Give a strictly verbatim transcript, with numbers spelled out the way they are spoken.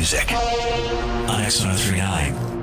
music on X one oh three point nine.